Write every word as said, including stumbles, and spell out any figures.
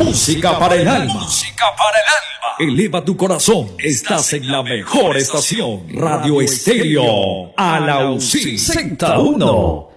Música para el alma. Música para el alma. Eleva tu corazón. Estás en la mejor estación. Radio Estéreo Alausí. sesenta y uno.